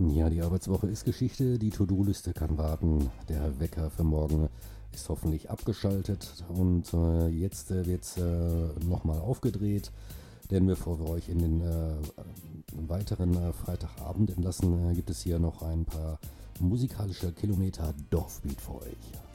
Ja, die Arbeitswoche ist Geschichte, die To-Do-Liste kann warten, der Wecker für morgen ist hoffentlich abgeschaltet und jetzt wird's nochmal aufgedreht, denn bevor wir euch in den weiteren Freitagabend entlassen, gibt es hier noch ein paar musikalische Kilometer Dorfbeat für euch.